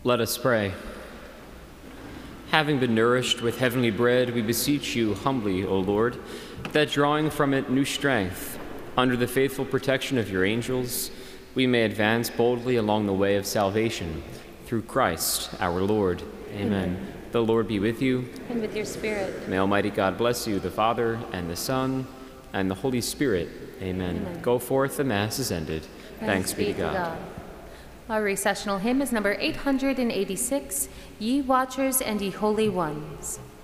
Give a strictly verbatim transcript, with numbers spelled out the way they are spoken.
Let us pray. Having been nourished with heavenly bread, we beseech you humbly, O Lord, that drawing from it new strength, under the faithful protection of your angels, we may advance boldly along the way of salvation, through Christ our Lord. Amen. Amen. The Lord be with you. And with your spirit. May Almighty God bless you, the Father, and the Son, and the Holy Spirit. Amen. Amen. Go forth, the Mass is ended. Thanks, Thanks be to God. God. Our recessional hymn is number eight hundred eighty-six, Ye Watchers and Ye Holy Ones.